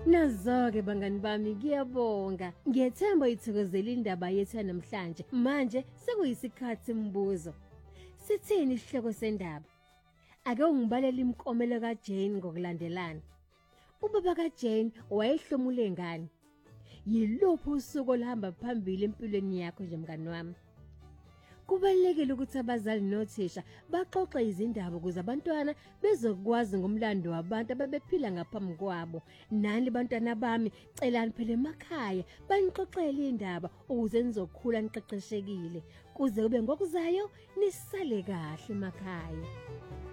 Nazo-ke bangani bami ngiyabonga. Ngiyethemba ithokozela indaba yethu namhlanje. Manje sekuyisikhathi sembuzo. Sithini isihloko sendaba? Ake ungibalele imiklomelo kaJane ngokulandelana. Ubaba kaJane wayehlomule ngani? Yiluphi usuku olahamba phambili empilweni yakho nje mngani wami? Kubalulekile ukuthi abazali nothisha baxoxe izindaba ukuze abantwana bezokwazi ngomlando wabantu ababephila ngaphambi kwabo. Nani bantwana bami, celani phela emakhaya banixoxele indaba ukuze nizokhula niqeqeshekile kuze kube ngokuzayo nisale kahle emakhaya.